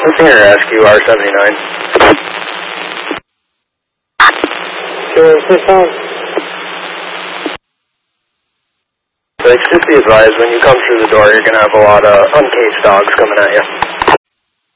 Listener Rescue R79. Just be advised, when you come through the door, you're going to have a lot of uncaged dogs coming at you.